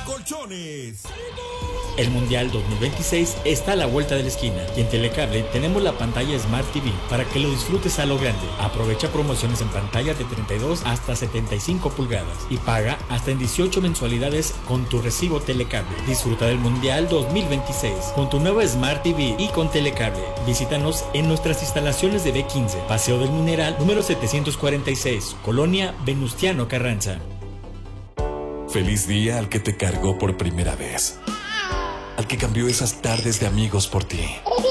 Colchones. El Mundial 2026 está a la vuelta de la esquina y en Telecable tenemos la pantalla Smart TV para que lo disfrutes a lo grande. Aprovecha promociones en pantallas de 32 hasta 75 pulgadas y paga hasta en 18 mensualidades con tu recibo Telecable. Disfruta del Mundial 2026 con tu nueva Smart TV y con Telecable. Visítanos en nuestras instalaciones de B15, Paseo del Mineral, número 746, Colonia Venustiano Carranza. Feliz día al que te cargó por primera vez. Al que cambió esas tardes de amigos por ti.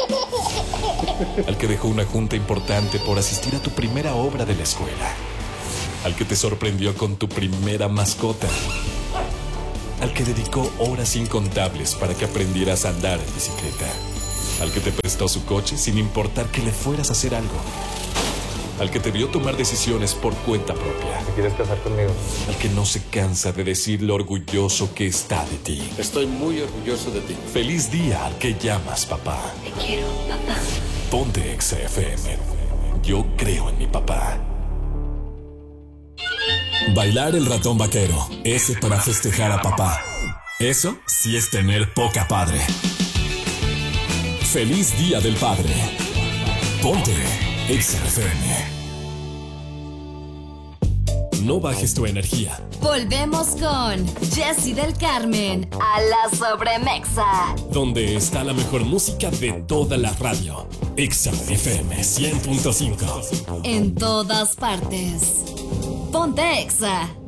Al que dejó una junta importante por asistir a tu primera obra de la escuela. Al que te sorprendió con tu primera mascota. Al que dedicó horas incontables para que aprendieras a andar en bicicleta. Al que te prestó su coche sin importar que le fueras a hacer algo. Al que te vio tomar decisiones por cuenta propia. ¿Te quieres casar conmigo? Al que no se cansa de decir lo orgulloso que está de ti. Estoy muy orgulloso de ti. Feliz día al que llamas papá. Te quiero, papá. Ponte Exa FM. Yo creo en mi papá. Bailar el ratón vaquero. Ese para festejar a papá. Eso sí es tener poca padre. Feliz Día del Padre. Ponte Exa FM. No bajes tu energía. Volvemos con Jessy del Carmen a la Sobremexa, Donde está la mejor música de toda la radio. Exa FM 100.5. en todas partes. Ponte Exa.